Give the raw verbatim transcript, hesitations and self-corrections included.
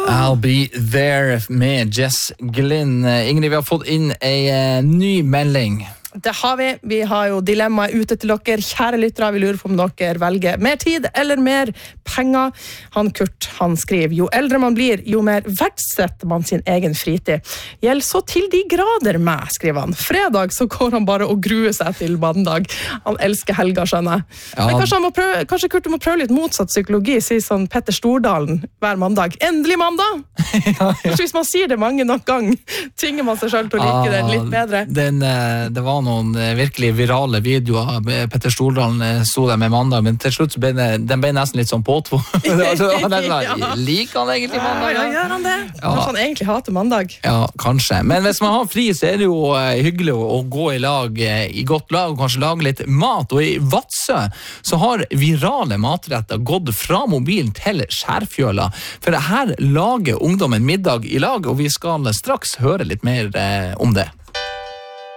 I'll be there med Jess Glynn. Ingrid, vi har fått inn en ny melding. Det har vi. Vi har jo dilemmaet ute til dere. Kjære lyttere, vi lurer på om dere velger mer tid eller mer penger. Han Kurt, han skriver, jo eldre man blir, jo mer verdsetter man sin egen fritid. Gjeld så til de grader meg, skriver han. Fredag så går han bare og gruer seg til mandag. Han elsker helga, skjønner jeg. Ja. Men kanskje, han må prøve, kanskje Kurt må prøve litt motsatt psykologi, sier sånn Petter Stordalen hver mandag. Endelig mandag! ja, ja. Kanskje hvis man sier det mange nok gang, tvinger man seg selv til å like ah, den litt bedre. Den, det var noen virkelig virale videoer. Petter Stordalen stod der med mandag, men til slutt ble det, den ble nesten litt sånn påtvo. altså, ja. Liker han egentlig mandag? Ja, ja, gjør han det? Ja. Kanskje han egentlig hater mandag? Ja, kanskje. Men hvis man har fri, så er det jo hyggelig å gå i lag, i godt lag, og kanskje lage litt mat. Og i Vadsø så har virale matretter gått fra mobilen til skjærfjøla. For her lager ungdommen middag i lag, og vi skal straks høre litt mer om det.